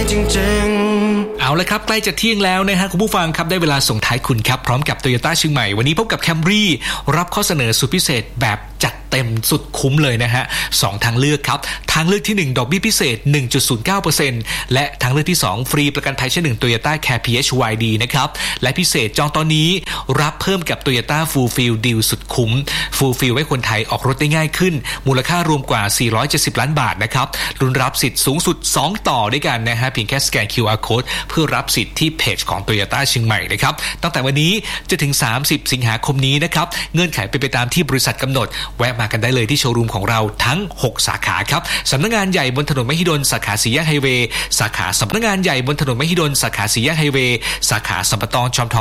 จริงๆเอาละครับใกล้จะเที่ยงแล้วนะฮะคุณผู้ฟังครับได้เวลาส่งท้ายคุณครับพร้อมกับ Toyota เชียงใหม่วันนี้พบกับ Camry รับข้อเสนอสุดพิเศษแบบจัดเต็มสุดคุ้มเลยนะฮะ2ทางเลือกครับทางเลือกที่1ดอกเบี้ยพิเศษ 1.09% และทางเลือกที่2ฟรีประกันภัยชั้น1 Toyota Care PHYD นะครับและพิเศษจองตอนนี้รับเพิ่มกับ Toyota Fulfill Deal สุดคุ้ม Fulfill ให้คนไทยออกรถได้ง่ายขึ้นมูลค่ารวมกว่า470ล้านบาทนะครับรุ่นรับสิทธิ์สูงสุด2ต่อด้วยกันนะฮะเพียงแค่สแกน QR Code เพื่อรับสิทธิ์ที่เพจของ Toyota เชียงใหม่นะครับตั้งแต่วันนี้จะถึง30สิงหาคมนี้นะครับเงื่อนไขเป็นไปตามที่บริษัทกำหนดแวะมากันได้เลยที่โชว์รูมของเราทั้ง6สาขาครับสำนักงานใหญ่บนถนนมหิดลสาขาสี่แยกไฮเวย์สาขาสำนักงานใหญ่บนถนนมหิดลสาขาสี่แยกไฮเวย์สาขาสัมปตองจอมทอง